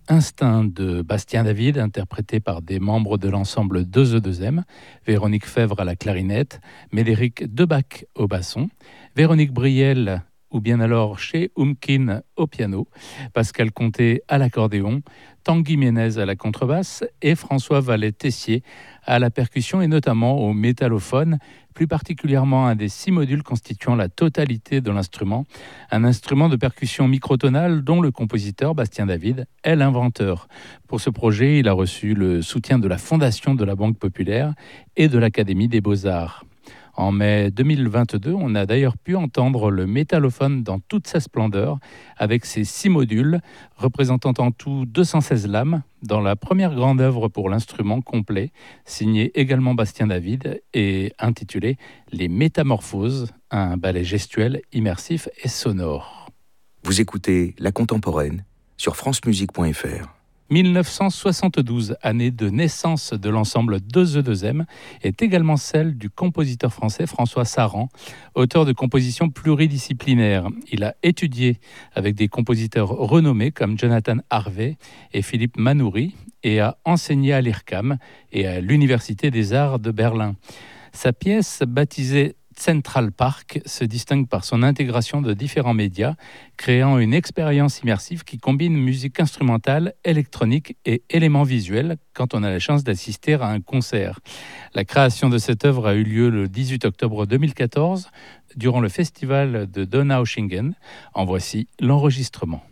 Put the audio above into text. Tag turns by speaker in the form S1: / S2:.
S1: Instinct de Bastien David, interprété par des membres de l'ensemble 2E2M, Véronique Fèvre à la clarinette, Médéric Debac au basson, Véronique Briel ou bien alors chez Umkin au piano, Pascal Comté à l'accordéon, Tanguy Ménez à la contrebasse et François Vallet-Tessier à la percussion et notamment au métallophone, plus particulièrement un des 6 modules constituant la totalité de l'instrument, un instrument de percussion microtonale dont le compositeur Bastien David est l'inventeur. Pour ce projet, il a reçu le soutien de la Fondation de la Banque Populaire et de l'Académie des Beaux-Arts. En mai 2022, on a d'ailleurs pu entendre le métallophone dans toute sa splendeur, avec ses 6 modules, représentant en tout 216 lames, dans la première grande œuvre pour l'instrument complet, signée également Bastien David, et intitulée « Les Métamorphoses », un ballet gestuel, immersif et sonore.
S2: Vous écoutez La Contemporaine sur francemusique.fr.
S1: 1972, année de naissance de l'ensemble 2E2M, est également celle du compositeur français François Saran, auteur de compositions pluridisciplinaires. Il a étudié avec des compositeurs renommés comme Jonathan Harvey et Philippe Manoury et a enseigné à l'IRCAM et à l'Université des Arts de Berlin. Sa pièce, baptisée Central Park, se distingue par son intégration de différents médias, créant une expérience immersive qui combine musique instrumentale, électronique et éléments visuels quand on a la chance d'assister à un concert. La création de cette œuvre a eu lieu le 18 octobre 2014 durant le festival de Donaueschingen. En voici l'enregistrement.